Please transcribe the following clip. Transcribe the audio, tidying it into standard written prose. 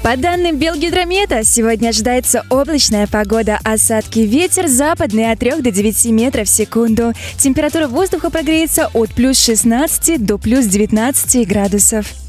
По данным Белгидромета, сегодня ожидается облачная погода, осадки, ветер западный от 3 до 9 метров в секунду. Температура воздуха прогреется от плюс 16 до плюс 19 градусов.